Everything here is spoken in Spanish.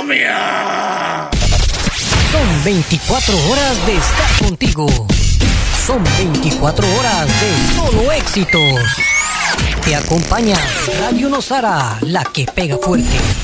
momia. Son 24 horas de estar contigo. Son 24 horas de solo éxitos. Te acompaña Radio Nosara, la que pega fuerte.